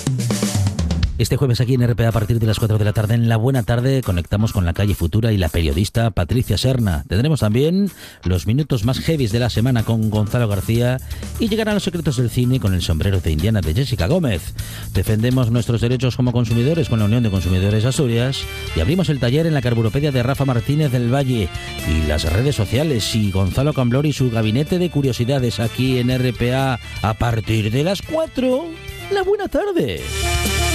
Este jueves aquí en RPA a partir de las 4 de la tarde en La Buena Tarde conectamos con la calle Futura y la periodista Patricia Serna. Tendremos también los minutos más heavies de la semana con Gonzalo García y llegarán los secretos del cine con el sombrero de Indiana de Jessica Gómez. Defendemos nuestros derechos como consumidores con la Unión de Consumidores Asturias y abrimos el taller en la Carburopedia de Rafa Martínez del Valle y las redes sociales y Gonzalo Camblor y su gabinete de curiosidades aquí en RPA a partir de las 4. La Buena Tarde.